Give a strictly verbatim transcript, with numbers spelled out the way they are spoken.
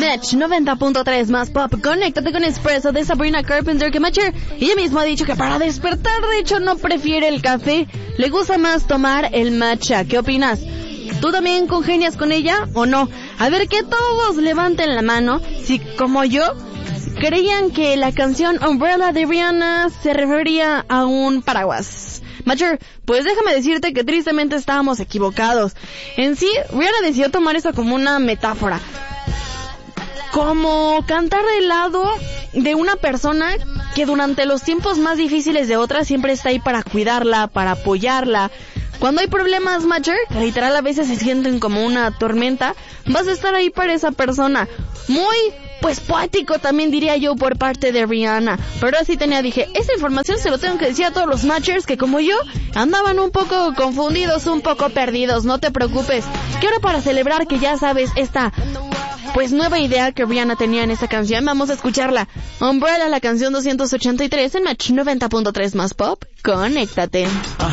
Match noventa punto tres más pop. Conéctate con Espresso de Sabrina Carpenter, que Matcher ella misma ha dicho que para despertar de hecho no prefiere el café, le gusta más tomar el matcha. ¿Qué opinas? ¿Tú también congenias con ella o no? A ver, que todos levanten la mano si, como yo, creían que la canción Umbrella de Rihanna se refería a un paraguas. Matcher, pues déjame decirte que tristemente estábamos equivocados. En sí, Rihanna decidió tomar eso como una metáfora, como cantar del lado de una persona que durante los tiempos más difíciles de otra siempre está ahí para cuidarla, para apoyarla. Cuando hay problemas, Matcher, que literal a veces se sienten como una tormenta, vas a estar ahí para esa persona. Muy, pues, poético también diría yo por parte de Rihanna. Pero así tenía, dije, esta información se lo tengo que decir a todos los Matchers que como yo andaban un poco confundidos, un poco perdidos. No te preocupes, que ahora para celebrar que ya sabes esta, pues, nueva idea que Rihanna tenía en esta canción, vamos a escucharla. Umbrella, la canción doscientos ochenta y tres en Match noventa punto tres más pop. Conéctate.